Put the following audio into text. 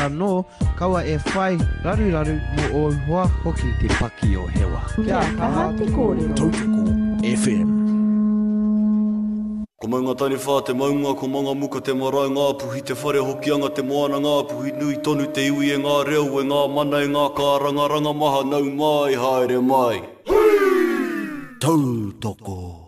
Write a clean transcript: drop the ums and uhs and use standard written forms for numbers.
anō, kaua e whai raru mo o hoa hoki te paki o hewa. Kia kaha te kōrero. Tautoko FM. Ko maunga tani whā te maunga, ko manga muka te marae ngā puhi, te whare hokianga te moana ngā puhi, nui tonu te iwi e ngā reo, e ngā mana e ngā kāranga, ranga maha nau mai, haere mai. Tautoko.